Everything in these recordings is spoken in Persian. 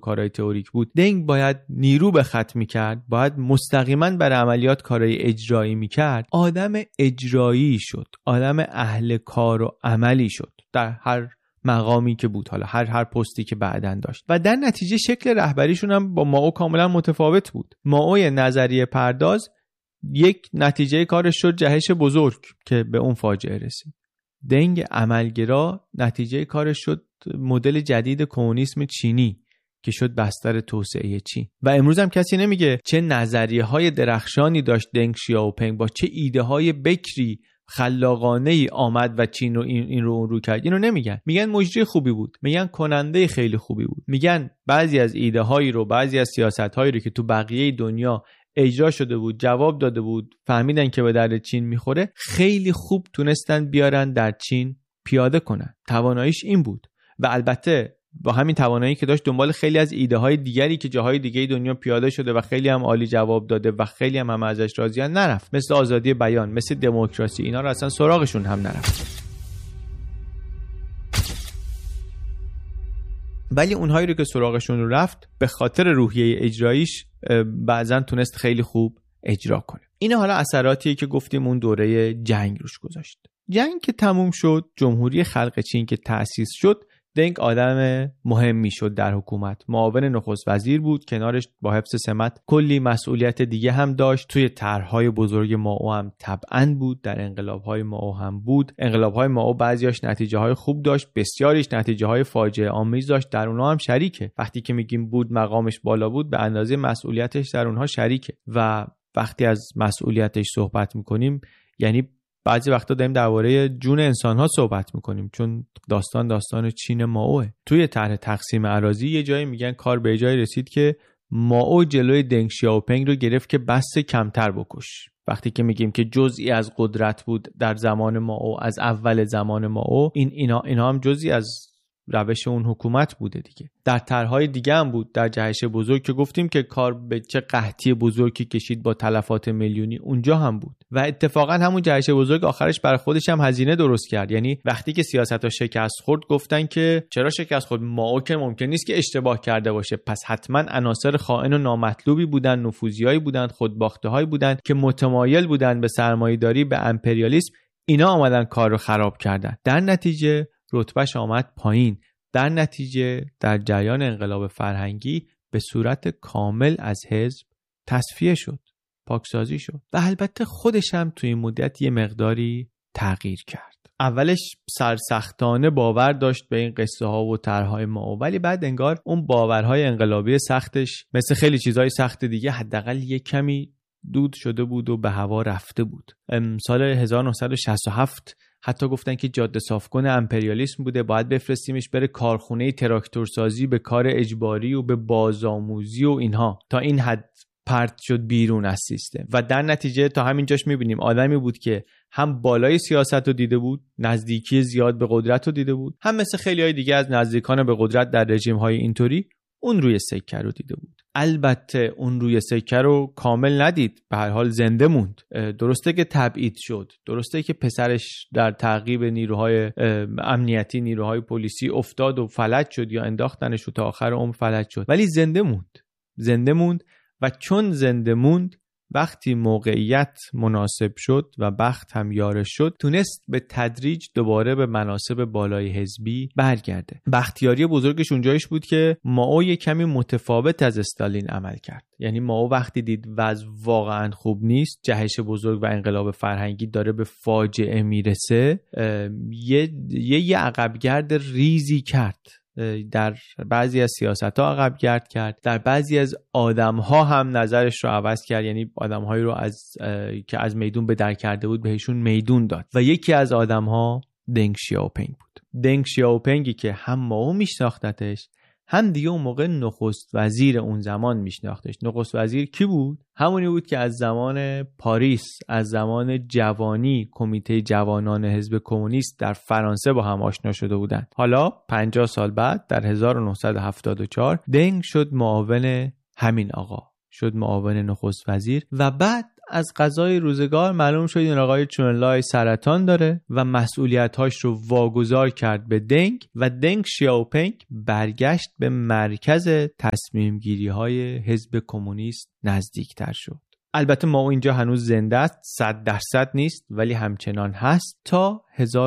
کارهای تئوریک بود، دنگ باید نیرو به خط میکرد، باید مستقیما بر عملیات کارهای اجرایی میکرد. آدم اجرایی شد، آدم اهل کار و عملی شد در هر مقامی که بود، حالا هر پستی که بعدن داشت و در نتیجه شکل رهبریشون هم با مائو کاملا متفاوت بود. مائو نظریه پرداز یک نتیجه کارش شد جهش بزرگ که به اون فاجعه رسید. دنگ عملگرا نتیجه کارش شد مدل جدید کمونیسم چینی که شد بستر توسعه چین. و امروز هم کسی نمیگه چه نظریه های درخشانی داشت دنگ شیائوپینگ، با چه ایده های بکری خلاقانه ای آمد و چین رو این رو اون رو کرد. اینو نمیگن، میگن مجری خوبی بود، میگن کننده خیلی خوبی بود، میگن بعضی از ایده هایی رو، بعضی از سیاست هایی رو که تو بقیه دنیا اجرا شده بود، جواب داده بود، فهمیدن که به درد چین میخوره، خیلی خوب تونستن بیارن در چین پیاده کنن. تواناییش این بود و البته با همین توانایی که داشت دنبال خیلی از ایده های دیگری که جاهای دیگه دنیا پیاده شده و خیلی هم عالی جواب داده و خیلی هم ازش راضیان نرفت، مثل آزادی بیان، مثل دموکراسی، اینا رو اصلا سراغشون هم نرفت. ولی اونهایی رو که سراغشون رو رفت به خاطر روحیه اجراییش بعضن تونست خیلی خوب اجرا کنه. این حالا اثراتیه که گفتیم اون دوره جنگ روش گذاشت. جنگ که تموم شد، جمهوری خلق چین که تأسیس شد، دنگ آدم مهمی شد در حکومت. معاون نخست وزیر بود، کنارش با حفظ سمت کلی مسئولیت دیگه هم داشت. توی طرح‌های بزرگ مائو هم طبعاً بود، در انقلاب‌های مائو هم بود. انقلاب‌های مائو بعضیاش نتیجه‌های خوب داشت، بسیاریش نتیجه‌های فاجعه آمیز داشت، در اونها هم شریکه. وقتی که میگیم بود مقامش بالا بود، به اندازه مسئولیتش در اونها شریکه. و وقتی از مسئولیتش صحبت می‌کنیم یعنی بعضی وقتا داریم درباره جون انسان‌ها صحبت می‌کنیم، چون داستان چین مائوه. توی طرح تقسیم اراضی یه جایی میگن کار به جایی رسید که مائو جلوی دنگ شیائوپینگ رو گرفت که بس کمتر بکش. وقتی که میگیم که جزئی از قدرت بود در زمان مائو، از اول زمان مائو، اینا هم جزئی از روش اون حکومت بوده دیگه. در طرح‌های دیگه هم بود، در جهش بزرگ که گفتیم که کار به چه قحطی بزرگی کشید با تلفات میلیونی، اونجا هم بود. و اتفاقا همون جهش بزرگ آخرش برای خودش هم هزینه درست کرد. یعنی وقتی که سیاست‌ها شکست خورد گفتن که چرا شکست خورد؟ مائو که ممکن نیست که اشتباه کرده باشه، پس حتما عناصر خائن و نامطلوبی بودن، نفوذیایی بودن، خودباخته‌هایی بودن که متمایل بودن به سرمایه‌داری، به امپریالیسم. اینا آمدن کار رو خراب کردن. در نتیجه رتبهش آمد پایین. در نتیجه در جریان انقلاب فرهنگی به صورت کامل از حزب تصفیه شد، پاکسازی شد و البته خودش هم توی این مدت یه مقداری تغییر کرد. اولش سرسختانه باور داشت به این قصه ها و طرح‌های مائو، ولی بعد انگار اون باورهای انقلابی سختش مثل خیلی چیزهای سخت دیگه حداقل یه کمی دود شده بود و به هوا رفته بود. سال 1967 حتی گفتن که جاده صافکن امپریالیسم بوده، باید بفرستیمش بره کارخونه تراکتورسازی، به کار اجباری و به بازآموزی و اینها، تا این حد پرت شد بیرون از سیستم. و در نتیجه تا همینجاش میبینیم آدمی بود که هم بالای سیاست رو دیده بود، نزدیکی زیاد به قدرت رو دیده بود، هم مثل خیلی های دیگه از نزدیکان به قدرت در رژیم های اینطوری اون روی سکه رو دیده بود. البته اون روی سکه رو کامل ندید، به هر حال زنده موند. درسته که تبعید شد، درسته که پسرش در تعقیب نیروهای امنیتی، نیروهای پلیسی افتاد و فلج شد یا انداختنش و تا آخر عمر فلج شد، ولی زنده موند و چون زنده موند، وقتی موقعیت مناسب شد و بخت هم یارش شد، تونست به تدریج دوباره به مناصب بالای حزبی برگرده. بختیاری بزرگش اونجایش بود که مائو یک کمی متفاوت از استالین عمل کرد. یعنی مائو وقتی دید وضع واقعا خوب نیست، جهش بزرگ و انقلاب فرهنگی داره به فاجعه میرسه، یه عقبگرد ریزی کرد. در بعضی از سیاست‌ها عقبگرد کرد، در بعضی از آدم‌ها هم نظرش رو عوض کرد. یعنی آدم‌هایی رو که از میدون به در کرده بود بهشون میدون داد و یکی از آدم‌ها دنگ شیائوپینگ بود. دنگ شیائوپینگی که هم مائو میشناختتش، هم دیگه اون موقع نخست وزیر اون زمان میشناختش. نخست وزیر کی بود؟ همونی بود که از زمان پاریس، از زمان جوانی کمیته جوانان حزب کمونیست در فرانسه با هم آشنا شده بودن. حالا 50 سال بعد در 1974 دنگ شد معاون همین آقا، شد معاون نخست وزیر و بعد از قضای روزگار معلوم شد این آقای چونلای سرطان داره و مسئولیت‌هاش رو واگذار کرد به دنگ و دنگ شیائوپینگ برگشت به مرکز تصمیم گیری های حزب کمونیست نزدیکتر شد. البته مائو اینجا هنوز زنده است، 100% نیست، ولی همچنان هست تا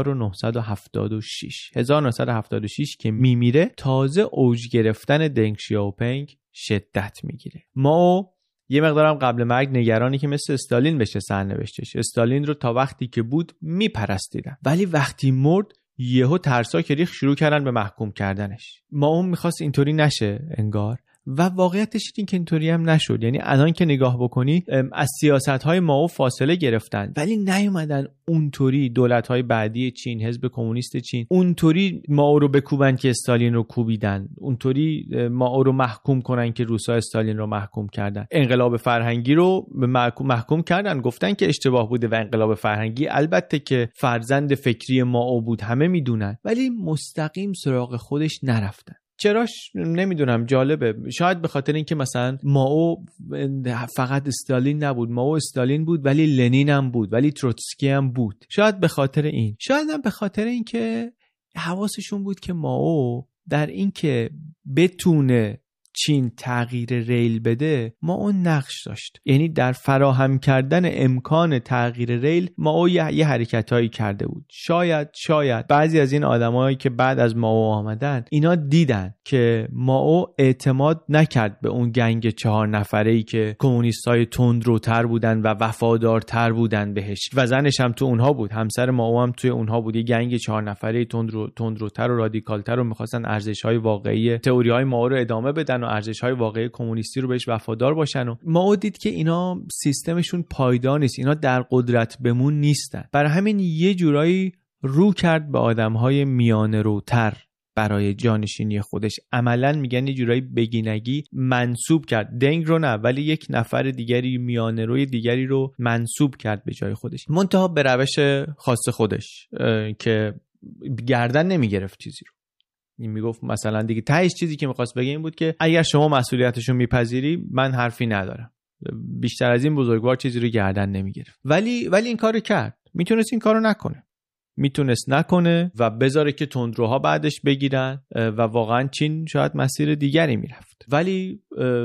1976 که میمیره تازه اوج گرفتن دنگ شیائوپینگ شدت میگیره. مائو یه مقدارم قبل مرگ نگرانی که مثل استالین بشه سرنوشتش. استالین رو تا وقتی که بود میپرستیدن، ولی وقتی مرد یهو ترسا که ریخ شروع کردن به محکوم کردنش. مائو میخواست اینطوری نشه انگار، و واقعیتش این که اینطوری هم نشد. یعنی الان که نگاه بکنی از سیاست‌های مائو فاصله گرفتن، ولی نیومدن اونطوری دولت‌های بعدی چین، حزب کمونیست چین اونطوری مائو رو بکوبن که استالین رو کوبیدن، اونطوری مائو رو محکوم کنن که روسا استالین رو محکوم کردن. انقلاب فرهنگی رو محکوم کردن، گفتن که اشتباه بوده و انقلاب فرهنگی البته که فرزند فکری مائو بود، همه میدونن، ولی مستقیم سراغ خودش نرفتن. چراش نمیدونم، جالبه. شاید به خاطر اینکه مثلا مائو فقط استالین نبود، مائو استالین بود ولی لنین هم بود، ولی تروتسکی هم بود. شاید به خاطر این، شاید هم به خاطر اینکه حواسشون بود که مائو در اینکه بتونه چین تغییر ریل بده مائو نقش داشت. یعنی در فراهم کردن امکان تغییر ریل مائو یه حرکتایی کرده بود. شاید بعضی از این آدمایی که بعد از مائو آمدن اینا دیدن که مائو اعتماد نکرد به اون گنگ 4 نفره‌ای که کمونیستای تندروتر بودن و وفادارتر بودن بهش و زنش هم تو اونها بود، همسر مائو هم توی اونها بود. یه گنگ 4 نفره تندروتر و رادیکالتر رو می‌خواستن ارزش‌های واقعی تئوری‌های مائو رو ادامه بدن و ارزش‌های واقعی کمونیستی رو بهش وفادار باشن. و مائو دید که اینا سیستمشون پایدار نیست، اینا در قدرت بمون نیستن. برای همین یه جورایی رو کرد به آدم‌های میانه روتر برای جانشینی خودش. عملاً میگن یه جورایی بگینگی منسوب کرد، دنگ رو نه ولی یک نفر دیگری میانه روی دیگری رو منسوب کرد به جای خودش، منتها به روش خاص خودش که گردن نمیگرفت چیزی رو. این میگفت مثلا دیگه تهش چیزی که میخواست بگه این بود که اگر شما مسئولیتشو میپذیری من حرفی ندارم. بیشتر از این بزرگوار چیزی رو گردن نمیگرفت. ولی این کارو کرد. میتونست این کارو نکنه، میتونست نکنه و بذاره که تندروها بعدش بگیرن و واقعا چین شاید مسیر دیگری میرفت، ولی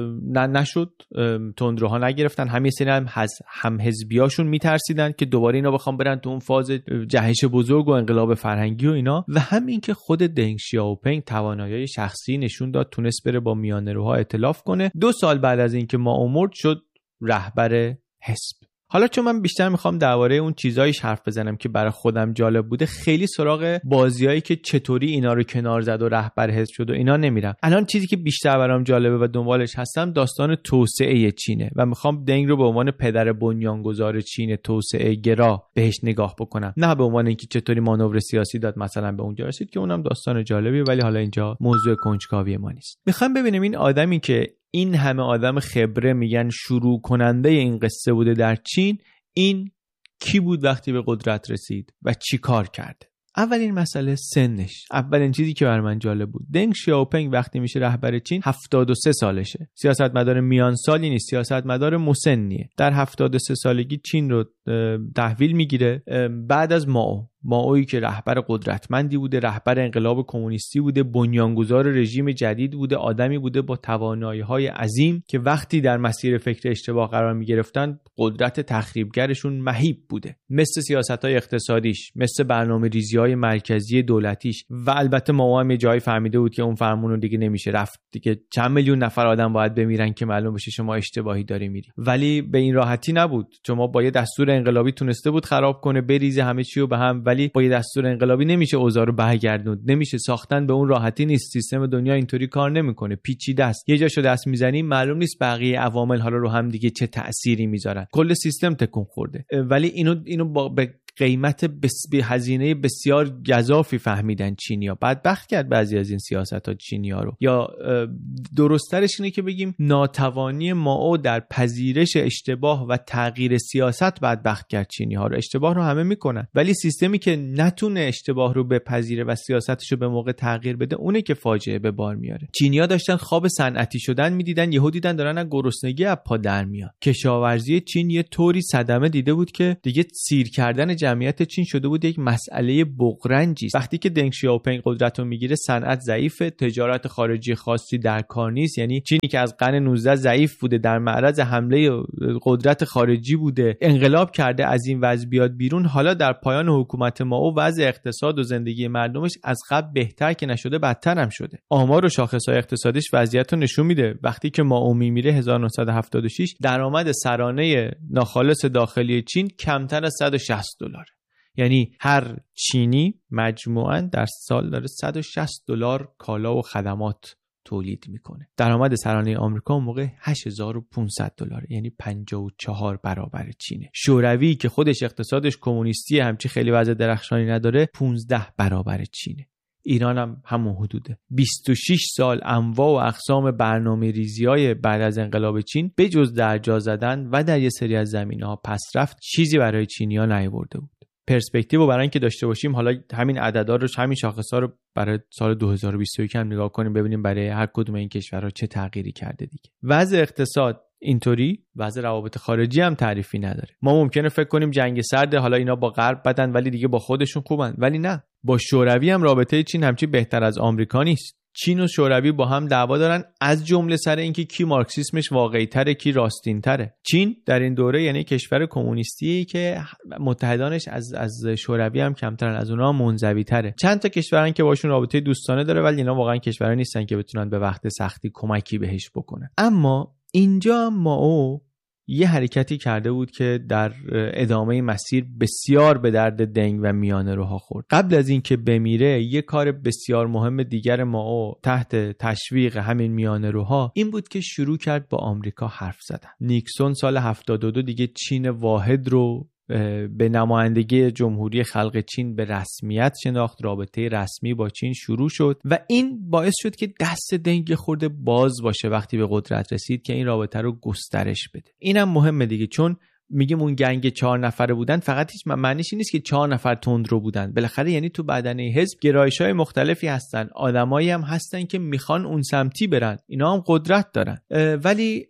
نشد. تندروها نگرفتن. همین سری هم حزبیاشون میترسیدن که دوباره اینا بخوام برن تو اون فاز جهش بزرگ و انقلاب فرهنگی و اینا، و همین که خود دنگ شیائوپینگ توانایی شخصی نشون داد، تونست بره با میانه‌روها ائتلاف کنه. 2 سال بعد از اینکه مائو مرد شد رهبر حزب. حالا چون من بیشتر میخوام درباره اون چیزایش حرف بزنم که برای خودم جالب بوده، خیلی سراغ بازیایی که چطوری اینا رو کنار زد و رهبر حزب شد و اینا نمیرم. الان چیزی که بیشتر برام جالبه و دنبالش هستم داستان توسعه چینه و میخوام دنگ رو به عنوان پدر بنیانگذار چین توسعه گرا بهش نگاه بکنم، نه به عنوان اینکه چطوری مانور سیاسی داد مثلا به اونجا رسید که اونم داستان جالبیه، ولی حالا اینجا موضوع کنجکاوی ما نیست. میخوام ببینیم این آدمی که این همه آدم خبره میگن شروع کننده این قصه بوده در چین، این کی بود وقتی به قدرت رسید و چی کار کرده. اولین مسئله سنش. اولین چیزی که بر من جالب بود، دنگ شیائوپینگ وقتی میشه رهبر چین 73 سالشه. سیاستمدار میان سالی نیست، سیاستمدار مسنیه. در 73 سالگی چین رو تحویل میگیره بعد از مائویی که رهبر قدرتمندی بوده، رهبر انقلاب کمونیستی بوده، بنیانگذار رژیم جدید بوده، آدمی بوده با توانایی‌های عظیم که وقتی در مسیر فکر اشتباه قرار می‌گرفتن قدرت تخریبگرشون مهیب بوده، مثل سیاست‌های اقتصادیش، مثل برنامه‌ریزی‌های مرکزی دولتیش. و البته مائو هم یه جایی فهمیده بود که اون فرمون رو دیگه نمیشه رفت، دیگه چند میلیون نفر آدم باید بمیرن که معلوم بشه شما اشتباهی داری میری. ولی به این راحتی نبود. شما با یه دستور انقلابی تونسته بود خراب کنه، بریزه همه چی رو به هم، ولی با یه دستور انقلابی نمیشه اوضاع رو برگردوند، نمیشه. ساختن به اون راحتی نیست. سیستم دنیا اینطوری کار نمیکنه، پیچیده است. یه جاشو دست میزنی معلوم نیست بقیه عوامل حالا رو هم دیگه چه تأثیری میذارن. کل سیستم تکون خورده. ولی اینو با قیمت هزینه بسیار گزافی فهمیدن چینی‌ها. بدبخت کرد بعضی از این سیاست‌ها چینی‌ها رو، یا درست‌ترش اینه که بگیم ناتوانی مائو در پذیرش اشتباه و تغییر سیاست بدبخت کرد چینی‌ها رو. اشتباه رو همه میکنن، ولی سیستمی که نتونه اشتباه رو بپذیره و سیاستش رو به موقع تغییر بده اونه که فاجعه به بار میاره. چینی‌ها داشتن خواب صنعتی شدن میدیدن، یهو دیدن دارن از گرسنگی از پا در میاد. کشاورزی چین یه طوری صدمه دیده بود که دیگه سیر کردن جمعیت چین شده بود یک مسئله بغرنجی. وقتی که دنگ شیائوپینگ قدرت رو میگیره صنعت ضعیفه، تجارت خارجی خاصی در کار نیست. یعنی چینی که از قرن 19 ضعیف بوده، در معرض حمله قدرت خارجی بوده، انقلاب کرده، از این وضع بیاد بیرون. حالا در پایان حکومت مائو وضع اقتصاد و زندگی مردمش از قبل بهتر که نشده بدتر هم شده. آمار و شاخص‌های اقتصادیش وضعیت رو نشون میده. وقتی که مائو میمیره 1976 درآمد سرانه ناخالص داخلی چین کمتر از $160. یعنی هر چینی مجموعاً در سال داره $160 کالا و خدمات تولید میکنه. درآمد سرانه آمریکا اون موقع $8500، یعنی 54 برابر چینه. شوروی که خودش اقتصادش کمونیستی، همچی خیلی وضع درخشانی نداره، 15 برابر چینه. ایران هم همون حدوده. 26 سال انواع و اقسام برنامه‌ریزی‌های بعد از انقلاب چین به جز درجا زدن و در یه سری از زمینه‌ها پسرفت چیزی برای چینی‌ها نیاورده بود. پرسپکتیو رو برای اینکه داشته باشیم، حالا همین عددا رو، همین شاخص‌ها رو برای سال 2021 هم نگاه کنیم، ببینیم برای هر کدوم این کشورها چه تغییری کرده دیگه. وضع اقتصاد اینطوری، وضع روابط خارجی هم تعریفی نداره. ما ممکنه فکر کنیم جنگ سرد، حالا اینا با غرب بدن ولی دیگه با خودشون خوبن، ولی نه. با شوروی هم رابطه چین همچی بهتر از آمریکا نیست. چین و شوروی با هم دعوا دارن، از جمله سر اینکه کی مارکسیسمش واقعی تره، کی راستین تره. چین در این دوره یعنی کشور کمونیستی که متحدانش از شوروی هم کمترن، از اونها منزوی تره. چند تا کشورن که باشون رابطه دوستانه داره، ولی اینا واقعا کشورا نیستن که بتونن به وقت سختی کمکی بهش بکنن. اما اینجا مائو یه حرکتی کرده بود که در ادامه مسیر بسیار به درد دنگ و میانه روها خورد. قبل از این که بمیره یه کار بسیار مهم دیگر مائو تحت تشویق همین میانه روها این بود که شروع کرد با آمریکا حرف زدن. نیکسون سال 72 دیگه چین واحد رو به نمایندگی جمهوری خلق چین به رسمیت شناخت، رابطه رسمی با چین شروع شد و این باعث شد که دست دنگ خورده باز باشه وقتی به قدرت رسید که این رابطه رو گسترش بده. اینم مهمه دیگه، چون میگیم اون گنگ 4 نفره بودن، فقط هیچ معنیش نیست که 4 نفر تندرو بودن. بالاخره یعنی تو بدنه حزب گرایش‌های مختلفی هستن، آدمایی هم هستن که میخوان اون سمتی برن، اینا هم قدرت دارن. ولی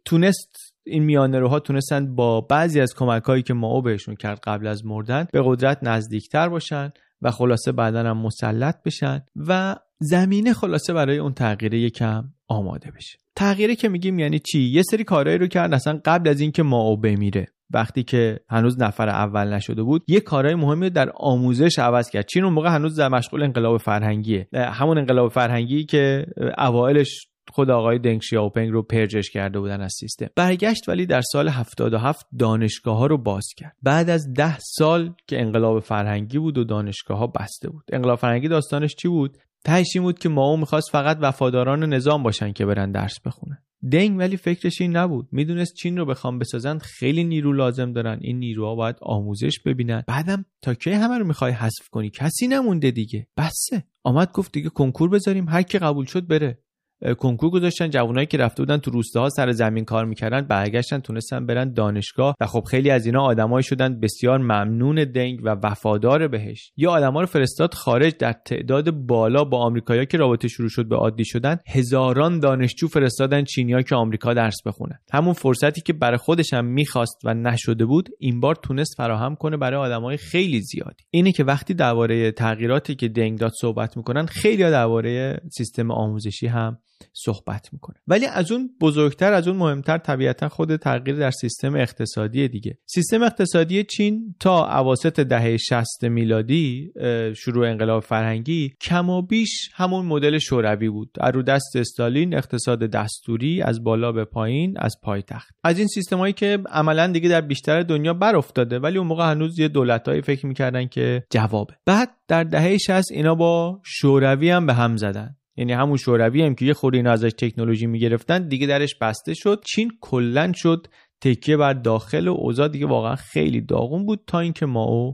این میانه روها تونستن با بعضی از کمک‌هایی که مائو بهشون کرد قبل از مردن به قدرت نزدیکتر باشن و خلاصه بعداً هم مسلط بشن و زمینه خلاصه برای اون تغییر یکم آماده بشه. تغییری که میگیم یعنی چی؟ یه سری کارهایی رو کرد اصلا قبل از این که مائو بمیره، وقتی که هنوز نفر اول نشده بود. یه کارهای مهمی در آموزش عوض کرد. چین اون موقع هنوز در مشغول انقلاب فرهنگیه، همون انقلاب فرهنگی که اوایلش خود آقای دنگ شیائوپینگ رو پرجش کرده بودن از سیستم. برگشت ولی در سال 77 دانشگاه‌ها رو باز کرد. بعد از 10 سال که انقلاب فرهنگی بود و دانشگاه‌ها بسته بود. انقلاب فرهنگی داستانش چی بود؟ تهش این بود که مائو می‌خواست فقط وفاداران نظام باشن که برن درس بخونن. دنگ ولی فکرش این نبود. میدونست چین رو بخوام بسازن خیلی نیرو لازم دارن، این نیروها باید آموزش ببینن. بعدم تا کی همه رو می‌خوای حذف کنی؟ کسی نمونده دیگه. بسه. آمد گفت دیگه کنکور بذاریم، هر کی قبول شد بره. کنکور گذاشتن، جوانایی که رفته بودن تو روستاها سر زمین کار میکردن برگشتن تونستن برن دانشگاه و خب خیلی از اینا آدمایی شدن بسیار ممنون دنگ و وفادار بهش. یا آدما رو فرستاد خارج، در تعداد بالا با آمریکایی‌ها که رابطه شروع شد به عادی شدن، هزاران دانشجو فرستادن چینی‌ها که آمریکا درس بخونن. همون فرصتی که برای خودش هم می‌خواست و نشده بود این بار تونست فراهم کنه برای آدمای خیلی زیادی. اینه که وقتی درباره تغییراتی که دنگ داد صحبت میکنن، خیلی‌ها درباره سیستم آموزشی هم صحبت میکنه. ولی از اون بزرگتر، از اون مهمتر طبیعتا خود تغییر در سیستم اقتصادی دیگه. سیستم اقتصادی چین تا اواسط دهه 60 میلادی، شروع انقلاب فرهنگی، کم و بیش همون مدل شوروی بود. رو دست استالین، اقتصاد دستوری از بالا به پایین، از پایتخت. از این سیستمایی که عملاً دیگه در بیشتر دنیا بر افتاده، ولی اون موقع هنوز یه دولتایی فکر میکردن که جوابه. بعد در دهه 60 اینا با شوروی هم به هم زدن. یعنی همون شوروی هم که یه خورده اینا ازش تکنولوژی میگرفتن دیگه درش بسته شد. چین کلن شد تکیه بر داخل و اوضاع دیگه واقعا خیلی داغون بود تا اینکه مائو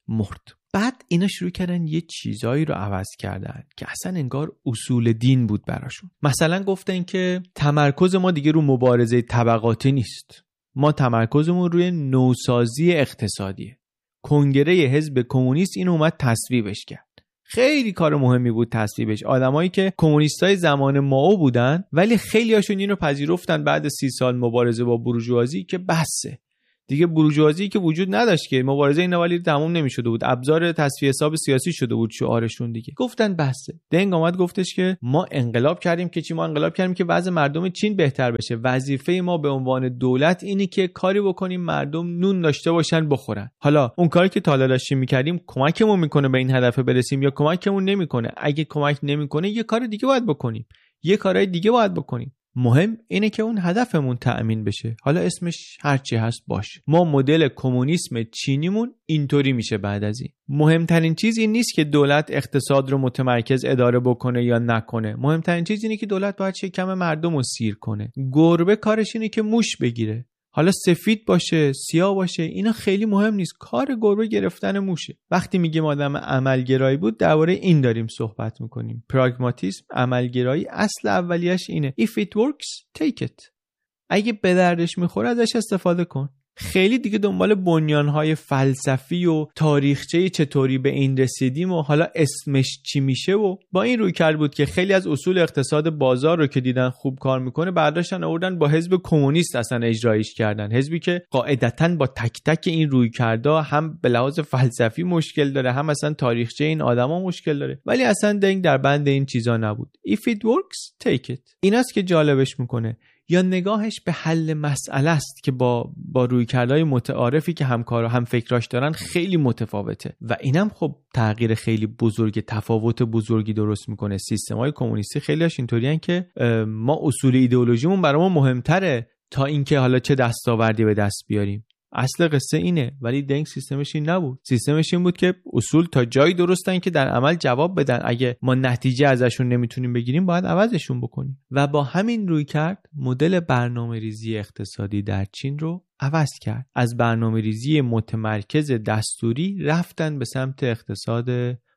مرد. بعد اینا شروع کردن یه چیزایی رو عوض کردن که اصلا انگار اصول دین بود براشون. مثلا گفتن که تمرکز ما دیگه رو مبارزه طبقاتی نیست، ما تمرکزمون روی نوسازی اقتصادیه. کنگره حزب کمونیست این اومد تصویبش کرد. خیلی کار مهمی بود تصویبش. آدمایی که کمونیستای زمان مائو بودن ولی خیلی هاشون اینو پذیرفتن بعد 30 سال مبارزه با بورژوازی که بسه دیگه، بورژوازی که وجود نداشت که مبارزه اینا ولی تموم نمی‌شده بود، ابزار تصفیه حساب سیاسی شده بود شعارشون دیگه. گفتن بسه. دنگ اومد گفتش که ما انقلاب کردیم که چی؟ ما انقلاب کردیم که وضع مردم چین بهتر بشه. وظیفه ما به عنوان دولت اینه که کاری بکنیم مردم نون داشته باشن بخورن. حالا اون کاری که تا حالا داشتیم می‌کردیم کمکمون میکنه به این هدف برسیم یا کمکمون نمیکنه؟ اگه کمک نمیکنه یه کار دیگه باید بکنیم، یه کارهای دیگه باید بکنیم. مهم اینه که اون هدفمون تأمین بشه، حالا اسمش هرچی هست باشه. ما مدل کمونیسم چینیمون اینطوری میشه. بعد از این مهمترین چیز این نیست که دولت اقتصاد رو متمرکز اداره بکنه یا نکنه، مهمترین چیز اینه که دولت باید شکم مردم رو سیر کنه. گربه کارش اینه که موش بگیره، حالا سفید باشه سیاه باشه اینا خیلی مهم نیست، کار گربه گرفتن موشه. وقتی میگیم آدم عملگرایی بود درباره این داریم صحبت میکنیم. پراگماتیسم، عملگرایی، اصل اولیش اینه if it works take it. اگه به دردش میخوره ازش استفاده کن. خیلی دیگه دنبال بنیانهای فلسفی و تاریخچه چطوری به این رسیدیم و حالا اسمش چی میشه و با این روی کرد بود که خیلی از اصول اقتصاد بازار رو که دیدن خوب کار میکنه برداشتن آوردن با حزب کمونیست اصلا اجرایش کردن. حزبی که قاعدتاً با تک تک این روی کردا هم به لحاظ فلسفی مشکل داره، هم اصلا تاریخچه این آدما مشکل داره، ولی اصلا دنگ در بند این چیزا نبود. if it works take it. ایناست که جالبش میکنه. یا نگاهش به حل مسئله است که با رویکردهای متعارفی که همکارا هم فکراش دارن خیلی متفاوته و اینم خب تغییر خیلی بزرگ، تفاوت بزرگی درست میکنه. سیستم‌های کمونیستی خیلیش اینطوریان که ما اصول ایدئولوژیمون برامون مهمتره تا اینکه حالا چه دستاوردی به دست بیاریم. اصل قصه اینه، ولی دنگ سیستمش این نبود. سیستمش این بود که اصول تا جایی درستن که در عمل جواب بدن. اگه ما نتیجه ازشون نمیتونیم بگیریم باید عوضشون بکنیم. و با همین روی کرد مدل برنامه‌ریزی اقتصادی در چین رو عوض کرد. از برنامه‌ریزی متمرکز دستوری رفتن به سمت اقتصاد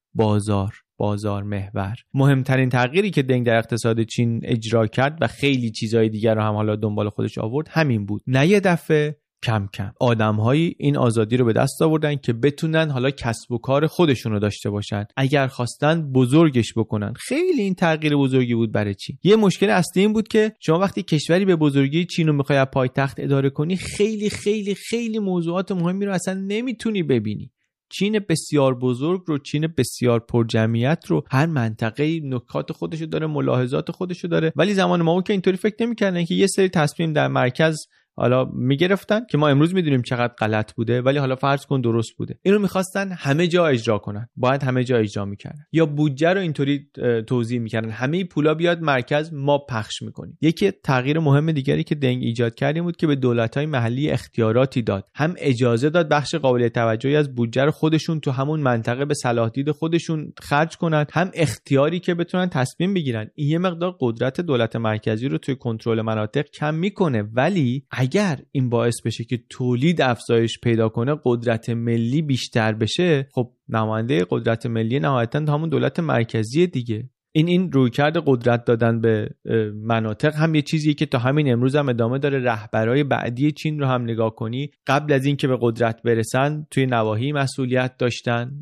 بازار محور. مهمترین تغییری که دنگ در اقتصاد چین اجرا کرد و خیلی چیزهای دیگر رو هم حالا دنبال خودش آورد همین بود. نه یه دفعه، کم کم آدم‌هایی این آزادی رو به دست آوردن که بتونن حالا کسب و کار خودشون رو داشته باشن، اگر خواستن بزرگش بکنن. خیلی این تغییر بزرگی بود برای چین. یه مشکل اصلی این بود که شما وقتی کشوری به بزرگی چین رو می‌خوای از پایتخت اداره کنی خیلی خیلی خیلی موضوعات مهمی رو اصلا نمیتونی ببینی. چین بسیار بزرگ رو، چین بسیار پرجمعیت رو، هر منطقه نکات خودشو داره، ملاحظات خودشو داره، ولی زمان ما که اینطوری فکر نمی‌کردن که یه سری تصمیم در مرکز حالا میگرفتن که ما امروز میدونیم چقدر غلط بوده، ولی حالا فرض کن درست بوده. اینو میخواستن همه جا اجرا کنن، باید همه جا اجرا میکردن. یا بودجه رو اینطوری توزیع میکردن همه پولا بیاد مرکز، ما پخش میکنیم. یکی تغییر مهم دیگری که دنگ ایجاد کردیم بود که به دولت‌های محلی اختیاراتی داد. هم اجازه داد بخش قابل توجهی از بودجه رو خودشون تو همون منطقه به صلاح دید خودشون خرج کنن، هم اختیاری که بتونن تصمیم بگیرن. این یه مقدار قدرت دولت مرکزی رو توی کنترل مناطق کم میکنه، ولی اگر این باعث بشه که تولید افزایش پیدا کنه، قدرت ملی بیشتر بشه، خب نماینده قدرت ملی نهایتاً همون دولت مرکزی دیگه. این رویکرد قدرت دادن به مناطق هم یه چیزیه که تا همین امروز هم ادامه داره. رهبرای بعدی چین رو هم نگاه کنی، قبل از این که به قدرت برسن توی نواحی مسئولیت داشتن،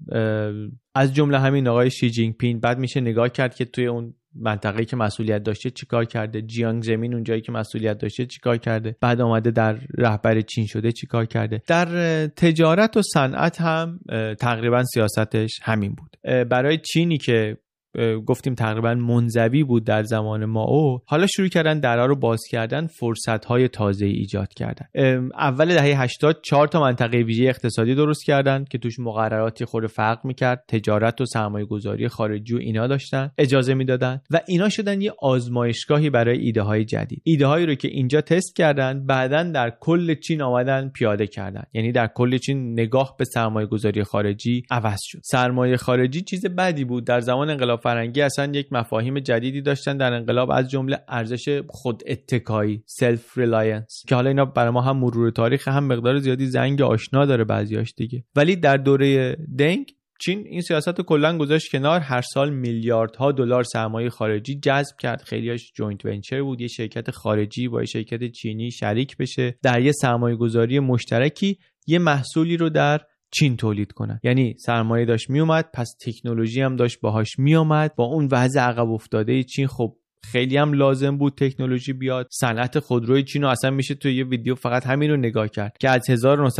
از جمله همین آقای شی جینگ پینگ. بعد میشه نگاه کرد که توی اون منطقه‌ای که مسئولیت داشته چیکار کرده، جیانگ زمین اون جایی که مسئولیت داشته چیکار کرده، بعد اومده در رهبر چین شده چیکار کرده. در تجارت و صنعت هم تقریبا سیاستش همین بود. برای چینی که گفتیم تقریبا منزوی بود در زمان مائو، حالا شروع کردن درها رو باز کردن، فرصت‌های تازه‌ای ایجاد کردن. اول دهه 80 4 تا منطقه ویژه اقتصادی درست کردن که توش مقرراتی خود فرق می‌کرد، تجارت و سرمایه‌گذاری خارجی و اینا داشتن، اجازه میدادن و اینا شدن یه آزمایشگاهی برای ایده‌های جدید. ایده‌هایی رو که اینجا تست کردن، بعداً در کل چین آمدن پیاده کردن. یعنی در کل چین نگاه به سرمایه‌گذاری خارجی عوض شد. سرمایه خارجی چیز بدی بود در زمان انقلاب فرنگی اصلا یک مفاهیم جدیدی داشتن در انقلاب، از جمله ارزش خود اتکایی، سلف ریلاینس، که حالا اینا برای ما هم مرور تاریخ هم مقدار زیادی زنگ آشنا داره بعضیاش دیگه. ولی در دوره دنگ چین این سیاست رو کلا گذاشت کنار، هر سال میلیاردها دلار سرمایه خارجی جذب کرد. خیلیاش جوینت ونچر بود، یه شرکت خارجی با یه شرکت چینی شریک بشه در یه سرمایه‌گذاری مشترکی یه محصولی رو در چین تولید کنن. یعنی سرمایه داشت می اومد، پس تکنولوژی هم داشت باهاش می اومد. با اون وضع عقب افتاده چین خب خیلی هم لازم بود تکنولوژی بیاد. صنعت خودروی چین رو اصلا میشه تو یه ویدیو فقط همین رو نگاه کرد که از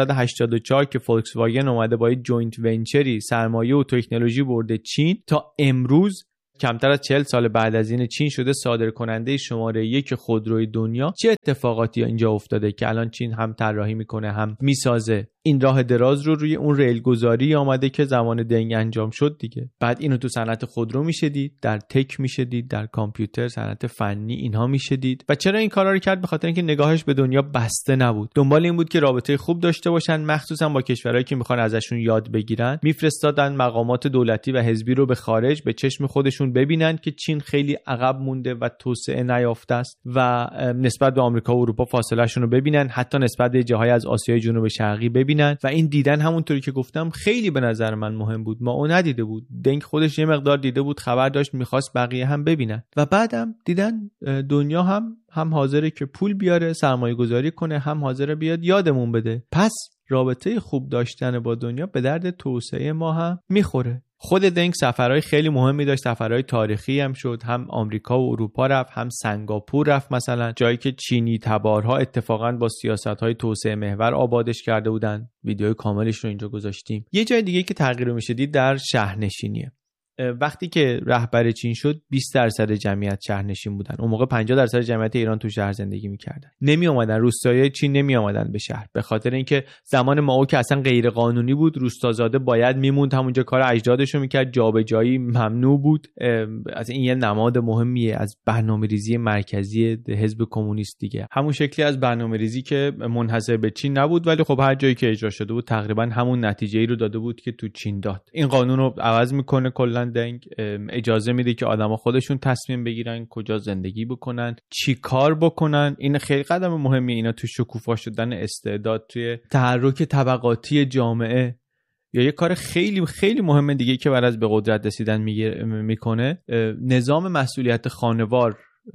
1984 که فولکس واگن اومده با یه جوینت ونچری سرمایه و تکنولوژی برده چین تا امروز کمتر از 40 سال بعد از این چین شده صادرکننده شماره 1 خودروی دنیا. چه اتفاقاتی اینجا افتاده که الان چین هم طراحی میکنه هم میسازه؟ این راه دراز رو روی اون ریل گذاری آمده که زمان دنگ انجام شد دیگه. بعد اینو تو صنعت خودرو میشه دید، در تک میشه دید، در کامپیوتر، صنعت فنی اینها میشه دید. و چرا این کارا رو کرد؟ به خاطر اینکه نگاهش به دنیا بسته نبود. دنبال این بود که رابطه خوب داشته باشن، مخصوصا با کشورهایی که میخوان ازشون یاد بگیرن. میفرستادن مقامات دولتی و حزبی رو به خارج به چشم خودشون ببینن که چین خیلی عقب مونده و توسعه نیافته است و نسبت به آمریکا و اروپا فاصله‌شون رو ببینن، حتی نسبت به جاهای از آسیای جنوب شرقی ببینن. و این دیدن همونطوری که گفتم خیلی به نظر من مهم بود. ما اون ندیده بود، دنگ خودش یه مقدار دیده بود، خبر داشت، میخواست بقیه هم ببینن. و بعدم دیدن دنیا هم حاضره که پول بیاره سرمایه گذاری کنه، هم حاضره بیاد یادمون بده. پس رابطه خوب داشتن با دنیا به درد توسعه ما هم میخوره. خود دنگ سفرهای خیلی مهمی داشت، سفرهای تاریخی هم شد، هم آمریکا و اروپا رفت، هم سنگاپور رفت، مثلا جایی که چینی تبارها اتفاقا با سیاست‌های توسعه محور آبادش کرده بودن. ویدیوی کاملش رو اینجا گذاشتیم. یه جای دیگه که تغییر میشه دید در شهرنشینیه. وقتی که رهبر چین شد 20% جمعیت شهرنشین بودن. اون موقع 50% جمعیت ایران تو شهر زندگی می‌کردن. نمی اومدن روستایای چین نمی اومدن به شهر، به خاطر اینکه زمان مائو که اصلا غیر قانونی بود، روستازاده باید میموند همونجا کار اجدادشو میکرد، جابجایی ممنوع بود. از این یه نماد مهمیه از برنامه‌ریزی مرکزی حزب کمونیست دیگه. همون شکلی از برنامه‌ریزی که منحصر به چین نبود، ولی خب هر جایی که اجرا شده بود تقریبا همون نتیجه‌ای رو داده بود که تو چین داد. این قانون رو عوض میکنه کلا دنگ، اجازه میده که آدما خودشون تصمیم بگیرن کجا زندگی بکنن، چی کار بکنن. این خیلی قدم مهمیه. اینا تو شکوفا شدن استعداد، توی تحرک طبقاتی جامعه، یا یه کار خیلی خیلی مهم دیگه که بعد از به قدرت رسیدن میکنه، نظام مسئولیت خانوار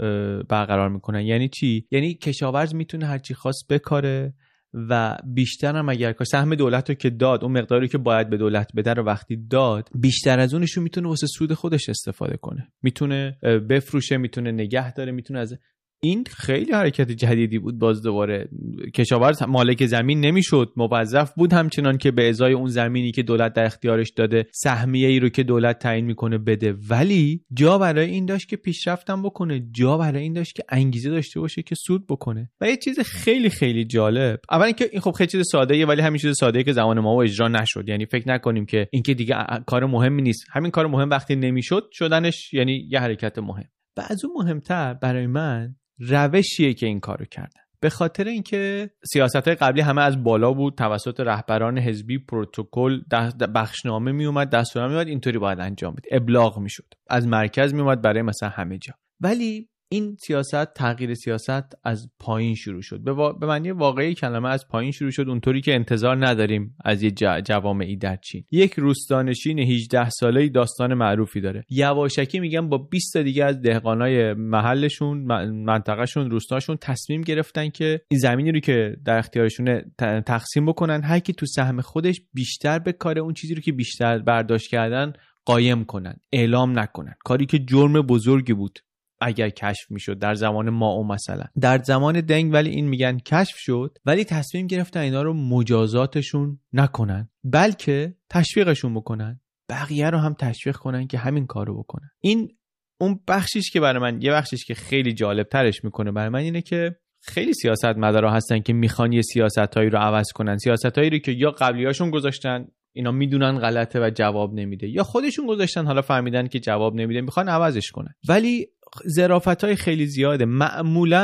برقرار میکنن. یعنی چی؟ یعنی کشاورز میتونه هر چی خواست بکاره و بیشتر هم اگر که سهم دولت رو که داد، اون مقداری که باید به دولت بده رو وقتی داد، بیشتر از اونشو میتونه واسه سود خودش استفاده کنه، میتونه بفروشه، میتونه نگه داره، میتونه از این خیلی حرکت جدیدی بود. باز دوباره کشاورز مالک زمین نمیشد، موظف بود همچنان که به ازای اون زمینی که دولت در اختیارش داده سهمیه ای رو که دولت تعیین میکنه بده، ولی جا برای این داشت که پیشرفتم بکنه، جا برای این داشت که انگیزه داشته باشه که سود بکنه. و یه چیز خیلی خیلی جالب، اولا که این خب خیلی چیز ساده‌ایه، ولی همین چیز ساده‌ای که زمان ما اجرا نشد. یعنی فکر نکنیم که این که دیگه کار مهمی نیست، همین کار مهم وقتی نمیشد شدنش یعنی یه حرکت مهم. و از اون مهمتر برای من روشیه که این کارو کردن، به خاطر اینکه سیاست‌های قبلی همه از بالا بود، توسط رهبران حزبی پروتکل بخشنامه می اومد، دستورنامه می اومد، اینطوری باید انجام بده، ابلاغ میشد، از مرکز می اومد برای مثلا همه جا. ولی این سیاست، تغییر سیاست از پایین شروع شد، به معنی واقعی کلمه از پایین شروع شد، اونطوری که انتظار نداریم از یه جوامعی در چین. یک روستانشین 18 ساله‌ای داستان معروفی داره، یواشکی میگن با 20 تا دیگه از دهقانای محلشون، منطقهشون، روستاشون تصمیم گرفتن که این زمینی رو که در اختیارشونه تقسیم بکنن، هر کی تو سهم خودش بیشتر بکاره اون چیزی رو که بیشتر برداشت کردن قایم کنن، اعلام نکنن. کاری که جرم بزرگی بود اگر کشف میشد در زمان مائو مثلا. در زمان دنگ ولی این میگن کشف شد، ولی تصمیم گرفتن اینا رو مجازاتشون نکنن، بلکه تشویقشون بکنن، بقیه رو هم تشویق کنن که همین کارو بکنن. این اون بخشیش که برای من، یه بخشیش که خیلی جالب ترش میکنه برای من اینه که خیلی سیاستمدارا هستن که میخوان یه سیاستایی رو عوض کنن، سیاستایی رو که یا قبلیاشون گذاشتن اینا میدونن غلطه و جواب نمیده، یا خودشون گذاشتن حالا فهمیدن که جواب نمیده میخوان عوضش کنن. ولی ظرافت‌های خیلی زیاده. معمولاً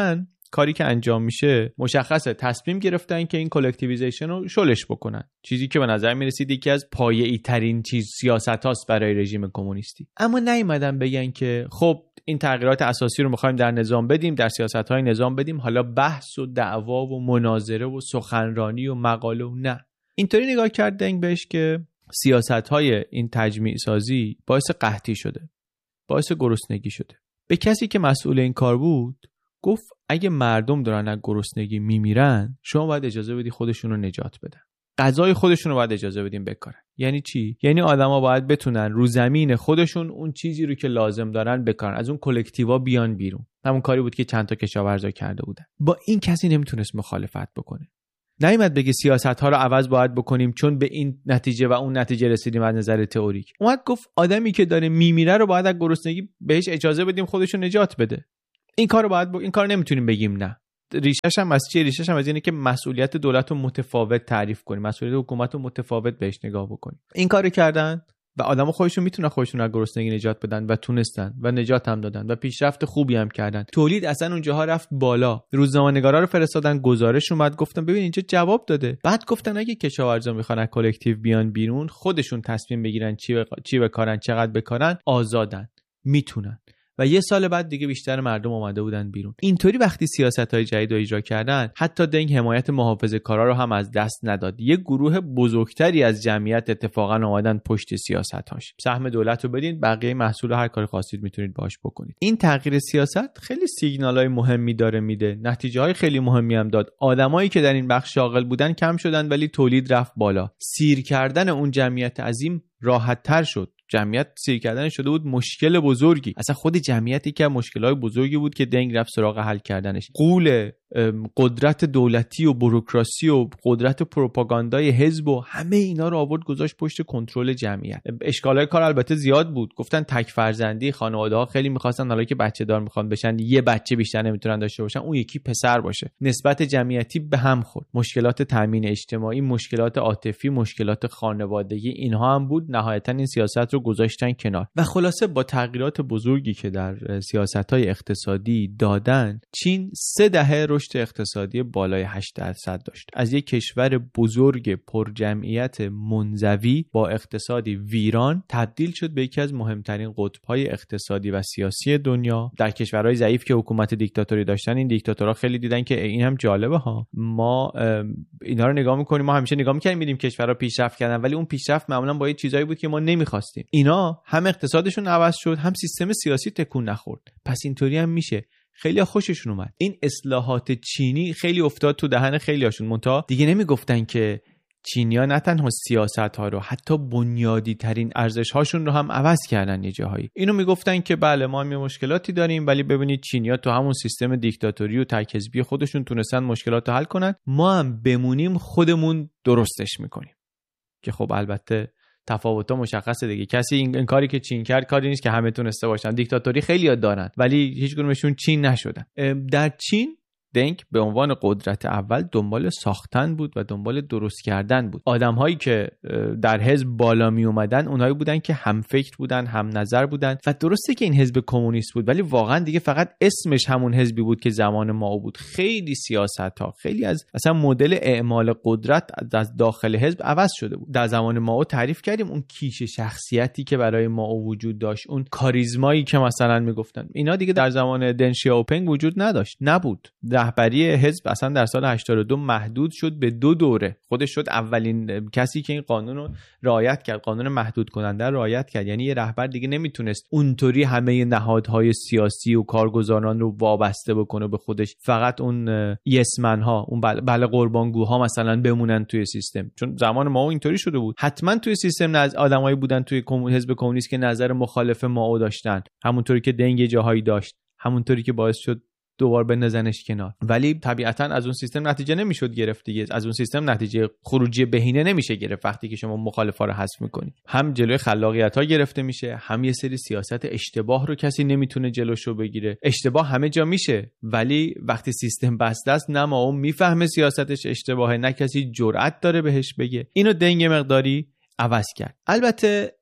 کاری که انجام میشه مشخصه، تصمیم گرفتن که این کلکتیویزیشن رو شلش بکنن، چیزی که به نظر میرسید یکی از پایه‌ای ترین سیاستاست برای رژیم کمونیستی. اما نیومدن بگن که خب این تغییرات اساسی رو می‌خوایم در نظام بدیم، در سیاست‌های نظام بدیم، حالا بحث و دعوا و مناظره و سخنرانی و مقاله و نه. اینطوری نگاه کرد دنگ بهش که سیاست‌های این تجمیع سازی باعث قحطی شده، باعث گرسنگی شده. به کسی که مسئول این کار بود گفت اگه مردم دارن از گرسنگی میمیرن، شما باید اجازه بدی خودشون رو نجات بدن. غذای خودشون رو باید اجازه بدیم بکارن. یعنی چی؟ یعنی آدما باید بتونن رو زمین خودشون اون چیزی رو که لازم دارن بکارن، از اون کلکتیوا بیان بیرون. همون کاری بود که چند تا کشاورزا کرده بودن. با این کسی نمیتونست مخالفت بکنه. نیامد بگه سیاست‌ها رو عوض باید بکنیم چون به این نتیجه و اون نتیجه رسیدیم از نظر تئوریک. اومد گفت آدمی که داره میمیره رو باید از گرسنگی بهش اجازه بدیم خودش رو نجات بده. این کارو باید این کار نمیتونیم بگیم نه. ریشش هم از چیه؟ ریشش هم از اینه که مسئولیت دولت رو متفاوت تعریف کنیم، مسئولیت حکومت رو متفاوت بهش نگاه بکنیم. این کارو کردن و آدما خودشون میتونن خودشون از گرسنگی نجات بدن و تونستن و نجات هم دادن و پیشرفت خوبی هم کردن. تولید اصلا اونجاها رفت بالا. روزنامه‌نگارا رو فرستادن، گزارش اومد، گفتن ببین اینجا جواب داده. بعد گفتن اگه کشاورزا میخوان از کلکتیو بیان بیرون، خودشون تصمیم بگیرن چی بکارن، چقدر بکارن، آزادن، میتونن. و یه سال بعد دیگه بیشتر مردم اومده بودن بیرون. اینطوری وقتی سیاست‌های جدید رو اجرا کردن، حتی دنگ حمایت محافظه‌کارا رو هم از دست نداد. یه گروه بزرگتری از جمعیت اتفاقا اومدن پشت سیاست‌هاش. سهم دولت رو بدین، بقیه محصول هر کاری خواستید میتونید باهاش بکنید. این تغییر سیاست خیلی سیگنال‌های مهمی داره میده. نتیجه‌های خیلی مهمی هم داد. آدمایی که در این بخش شاغل بودن کم شدن ولی تولید رفت بالا. سیر کردن اون جمعیت عظیم راحت‌تر شد. جمعیت سیر کردن شده بود مشکل بزرگی. اصلا خود جمعیتی که مشکلات بزرگی بود که دنگ رفت سراغ حل کردنش. غول قدرت دولتی و بوروکراسی و قدرت پروپاگاندای حزب و همه اینا رو آورد گذاشت پشت کنترل جمعیت. اشکالای کار البته زیاد بود. گفتن تک فرزندی، خانواده‌ها خیلی می‌خواستن حالا که بچه دار می‌خوان بشن، یه بچه بیشتر نمیتونن داشته باشن، اون یکی پسر باشه. نسبت جمعیتی به هم خورد. مشکلات تامین اجتماعی، مشکلات عاطفی، مشکلات خانوادگی، اینها هم بود. نهایتاً این سیاست رو گذاشتن کنار. و خلاصه با تغییرات بزرگی که در سیاست‌های اقتصادی دادن، چین 3 دهه رشد اقتصادی بالای 8% داشت. از یک کشور بزرگ پرجمعیت منزوی با اقتصادی ویران تبدیل شد به یکی از مهمترین قطب‌های اقتصادی و سیاسی دنیا. در کشورهای ضعیف که حکومت دیکتاتوری داشتن، این دیکتاتورها خیلی دیدن که این هم جالبه ها، ما اینا رو نگاه می‌کنیم، ما همیشه نگاه می‌کنیم می‌بینیم کشورها پیشرفت کردن ولی اون پیشرفت معمولاً با چیزایی بود که ما نمی‌خواستیم. اینا هم اقتصادشون عوض شد، هم سیستم سیاسی تکون نخورد. پس اینطوری هم میشه. خیلی خوششون اومد. این اصلاحات چینی خیلی افتاد تو دهن خیلیاشون. منتها دیگه نمیگفتن که چینی‌ها نه تنها سیاست‌ها رو، حتی بنیادی ترین ارزش‌هاشون رو هم عوض کردن یه جاهایی. اینو میگفتن که بله ما هم مشکلاتی داریم ولی ببینید چینی‌ها تو همون سیستم دیکتاتوری و تک حزبی خودشون تونستن مشکلات رو حل کنن، ما هم بمونیم خودمون درستش میکنیم. که خب البته تفاوت‌ها مشخصه دیگه. کسی این کاری که چین کرد کاری نیست که همه تونسته باشن. دیکتاتوری خیلی‌ها دارن ولی هیچ کدومشون چین نشدن. در چین دنگ به عنوان قدرت اول دنبال ساختن بود و دنبال درست کردن بود. آدم‌هایی که در حزب بالا می اومدن اونایی بودن که هم فکر بودن، هم نظر بودن و درسته که این حزب کمونیست بود ولی واقعا دیگه فقط اسمش همون حزبی بود که زمان مائو بود. خیلی سیاست‌ها، خیلی از اصلا مدل اعمال قدرت از داخل حزب عوض شده بود. در زمان مائو تعریف کردیم اون کیش شخصیتی که برای مائو وجود داشت، اون کاریزمایی که مثلا میگفتن، اینا دیگه در زمان دن شیائوپینگ وجود نبود. رهبری حزب اصلا در سال 82 محدود شد به 2 دوره. خودش شد اولین کسی که این قانون رو رعایت کرد، قانون محدود کننده رو رعایت کرد. یعنی یه رهبر دیگه نمیتونست اونطوری همه نهادهای سیاسی و کارگزاران رو وابسته بکنه به خودش، فقط اون یسمن ها، اون بله قربانگوها مثلا بمونن توی سیستم. چون زمان ما اینطوری شده بود. حتما توی سیستم آدمایی بودن توی حزب کمونیست که نظر مخالف مائو داشتن، همونطوری که دنگ جاهایی داشت، همونطوری که باعث شد دوبار بندازنش کنار. ولی طبیعتاً از اون سیستم نتیجه نمیشد گرفت دیگه. از اون سیستم نتیجه خروجی بهینه نمیشه گرفت وقتی که شما مخالفا رو حذف میکنید. هم جلوی خلاقیت‌ها گرفته میشه، هم یه سری سیاست اشتباه رو کسی نمیتونه جلوشو بگیره. اشتباه همه جا میشه ولی وقتی سیستم بسته است نه ما اون میفهمه سیاستش اشتباهه، نه کسی جرأت داره بهش بگه. اینو دنگ مقداری عوض کرد. البته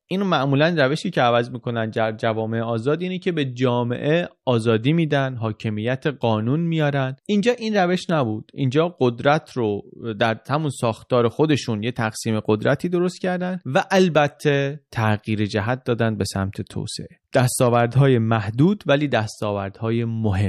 اینو معمولا روشی که عوض میکنن جوامع آزاد اینه که به جامعه آزادی میدن، حاکمیت قانون میارن. اینجا این روش نبود. اینجا قدرت رو در همون ساختار خودشون یه تقسیم قدرتی درست کردن و البته تغییر جهت دادن به سمت توسعه. دستاوردهای محدود ولی دستاوردهای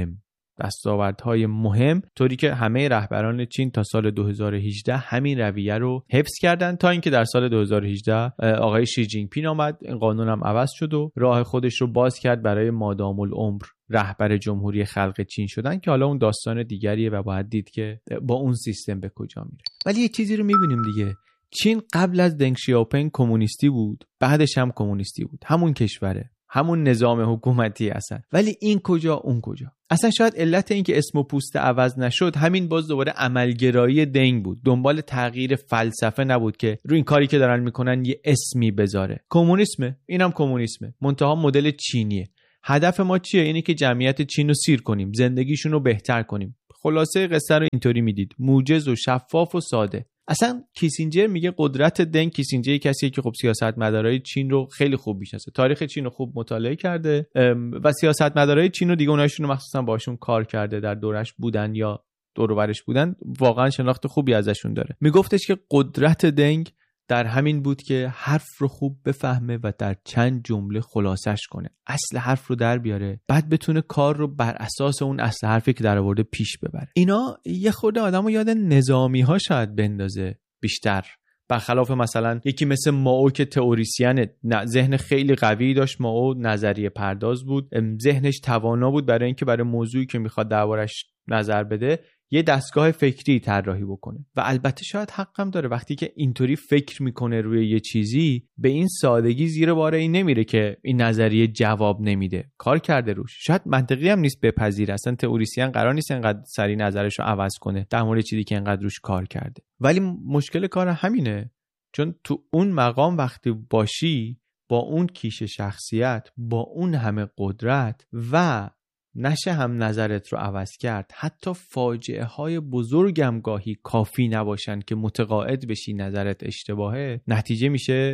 مهم، طوری که همه رهبران چین تا سال 2018 همین رویه رو حفظ کردن تا اینکه در سال 2018 آقای شی جینگ پینگ آمد، این قانون هم عوض شد و راه خودش رو باز کرد برای مادام العمر رهبر جمهوری خلق چین شدن، که حالا اون داستان دیگریه و باید دید که با اون سیستم به کجا میره. ولی یه چیزی رو میبینیم دیگه، چین قبل از دنگ شیاوپینگ کمونیستی بود، بعدش هم کمونیستی بود، همون کشوره، همون نظام حکومتی اصلا. ولی این کجا اون کجا؟ اصلا شاید علت این که اسم و پوست عوض نشد همین باز دوباره عملگرایی دنگ بود، دنبال تغییر فلسفه نبود که روی این کاری که دارن میکنن یه اسمی بذاره. کمونیسمه، اینم کمونیسمه، منتها مدل چینیه. هدف ما چیه؟ اینه که جمعیت چین رو سیر کنیم، زندگیشون رو بهتر کنیم. خلاصه قصه رو اینطوری میدید، موجز و شفاف و ساده. اصلا کیسینجر میگه قدرت دنگ، کیسینجر کسیه که خب سیاستمدارای چین رو خیلی خوب میشناسه، تاریخ چین رو خوب مطالعه کرده و سیاستمدارای چین رو دیگه اونایشون رو مخصوصا باشون کار کرده، در دورش بودن یا دور و برش بودن، واقعا شناخت خوبی ازشون داره. میگفتش که قدرت دنگ در همین بود که حرف رو خوب بفهمه و در چند جمله خلاصش کنه، اصل حرف رو در بیاره، بعد بتونه کار رو بر اساس اون اصل حرفی که در آورده پیش ببره. اینا یه خورده آدمو یاد نظامی ها شاید بندازه بیشتر، برخلاف مثلا یکی مثل مائو که تئوریسین، ذهن خیلی قوی داشت. مائو نظریه پرداز بود، ذهنش توانا بود برای اینکه برای موضوعی که میخواد دربارش نظر بده یه دستگاه فکری طراحی بکنه. و البته شاید حقم داره، وقتی که اینطوری فکر میکنه روی یه چیزی به این سادگی زیر بار این نمیره که این نظریه جواب نمیده، کار کرده روش. شاید منطقی هم نیست بپذیره، اصلا تئوریسین قرار نیست اینقدر سری نظرش رو عوض کنه در مورد چیزی که اینقدر روش کار کرده. ولی مشکل کار همینه، چون تو اون مقام وقتی باشی با اون کیش شخصیت، با اون همه قدرت و نشه هم نظرت رو عوض کرد، حتی فاجعه های بزرگم گاهی کافی نباشن که متقاعد بشی نظرت اشتباهه، نتیجه میشه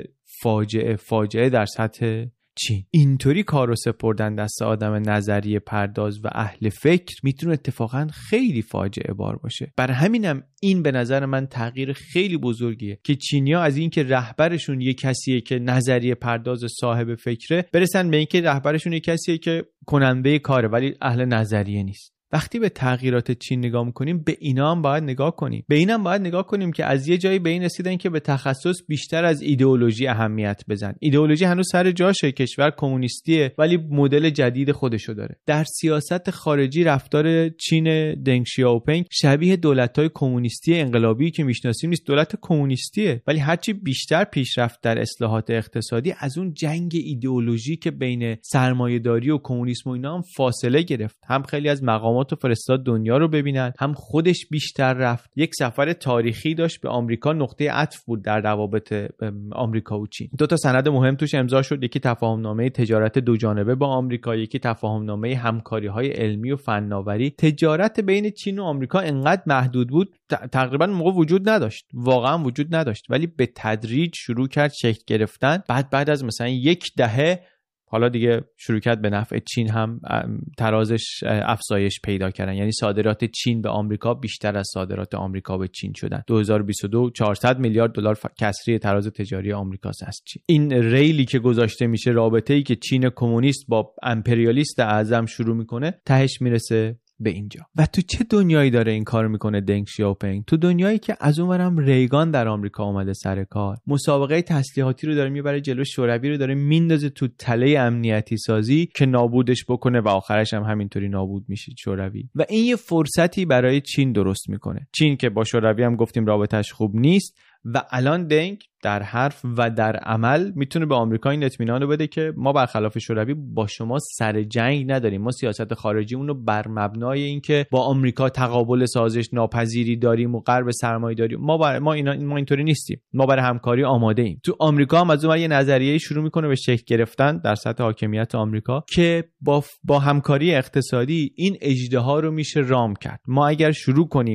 فاجعه در سطح چین. اینطوری کار رو سپردن دست آدم نظریه پرداز و اهل فکر میتونه اتفاقا خیلی فاجعه بار باشه. بر همینم این به نظر من تغییر خیلی بزرگیه که چینی‌ها از این که رهبرشون یه کسیه که نظریه پرداز صاحب فکره برسن به این که رهبرشون یه کسیه که کننده کاره ولی اهل نظریه نیست. وقتی به تغییرات چین نگاه میکنیم به اینا هم باید نگاه کنیم. به اینم باید نگاه کنیم که از یه جایی به این رسیدن که به تخصص بیشتر از ایدئولوژی اهمیت بزن. ایدئولوژی هنوز سر جاشه، کشور کمونیستیه ولی مدل جدید خودشو داره. در سیاست خارجی رفتار چین دنگ شیاوپینگ شبیه دولت‌های کمونیستی انقلابی که میشناسیم نیست، دولت کمونیستیه ولی هرچی بیشتر پیشرفت در اصلاحات اقتصادی از اون جنگ ایدئولوژی که بین سرمایه‌داری و کمونیسم و اینا هم فاصله گرفت. هم خیلی از مقامات فرستاد دنیا رو ببینن، هم خودش بیشتر رفت. یک سفر تاریخی داشت به آمریکا، نقطه عطف بود در روابط آمریکا و چین. دو تا سند مهم توش امضا شد، یکی تفاهمنامه تجارت دو جانبه با آمریکا، یکی تفاهمنامه همکاری‌های علمی و فناوری. تجارت بین چین و آمریکا انقدر محدود بود تقریبا موقع وجود نداشت، واقعا وجود نداشت، ولی به تدریج شروع کرد شکل گرفتن. بعد از مثلا یک دهه حالا دیگه شروع کرد به نفع چین هم ترازش افزایش پیدا کردن، یعنی صادرات چین به آمریکا بیشتر از صادرات آمریکا به چین شدن. 2022 400 میلیارد دلار کسری تراز تجاری آمریکاست از چین. این ریلی که گذاشته میشه، رابطه‌ای که چین کمونیست با امپریالیست اعظم شروع میکنه، تهش میرسه به اینجا. و تو چه دنیایی داره این کار میکنه دنگ شیاوپینگ؟ تو دنیایی که از اونورم ریگان در آمریکا اومده سر کار، مسابقه تسلیحاتی رو داره میبره جلو، شوروی رو داره میندازه تو تله امنیتی سازی که نابودش بکنه و آخرش هم همینطوری نابود میشه شوروی. و این یه فرصتی برای چین درست میکنه. چین که با شوروی هم گفتیم رابطش خوب نیست و الان دنگ در حرف و در عمل میتونه به آمریکا این اطمینان رو بده که ما برخلاف شوروی با شما سر جنگ نداریم، ما سیاست خارجیمون رو بر مبنای اینکه با آمریکا تقابل سازش ناپذیری داریم و غرب سرمایه داریم، ما اینطوری نیستیم، ما برای همکاری آماده ایم. تو آمریکا هم از اون یه نظریه شروع میکنه به شکل گرفتن در سطح حاکمیت آمریکا که با همکاری اقتصادی این اژدها رو میشه رام کرد. ما اگر شروع کنیم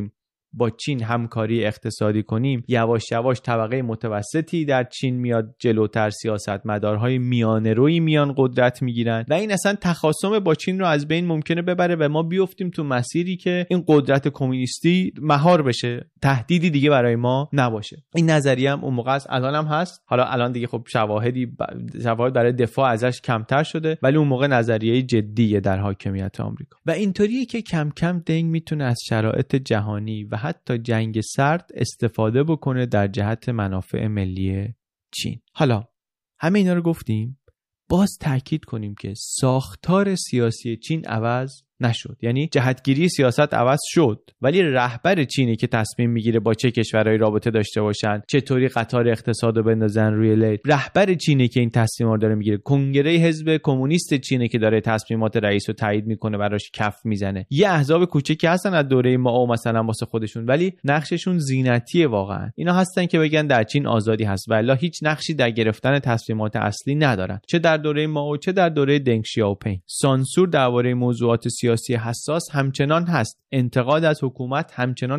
با چین همکاری اقتصادی کنیم، یواش یواش طبقه متوسطی در چین میاد جلوتر، سیاستمدارهای میانه روی میان قدرت میگیرن و این اصلا تخاصم با چین رو از بین ممکنه ببره و ما بیفتیم تو مسیری که این قدرت کمونیستی مهار بشه، تهدیدی دیگه برای ما نباشه. این نظریه هم اون موقع الان هم هست. حالا الان دیگه خب شواهد برای دفاع ازش کمتر شده، ولی اون موقع نظریه جدیه در حاکمیت آمریکا. و اینطوریه که کم کم دنگ میتونه از شرایط جهانی و حتی جنگ سرد استفاده بکنه در جهت منافع ملی چین. حالا همه اینا رو گفتیم، باز تاکید کنیم که ساختار سیاسی چین عوض نشد. یعنی جهتگیری سیاست عوض شد، ولی رهبر چینی که تصمیم میگیره با چه کشورهای رابطه داشته باشن، چطوری قطار اقتصادو بندازن روی ریل، رهبر چینی که این تصمیمات داره میگیره. کنگره حزب کمونیست چینی که داره تصمیمات رئیس رو تایید میکنه، براش کف میزنه. یه احزاب کوچیکی هستن از دوره مائو مثلا واسه خودشون، ولی نقششون زینتیه. واقعا اینا هستن که بگن در چین آزادی هست، ولی هیچ نقشی در گرفتن تصمیمات اصلی ندارن، چه در دوره مائو چه در دوره دنگ شیائوپینگ. سانسور درباره موضوعات سیاسی حساس همچنان هست، انتقاد از حکومت همچنان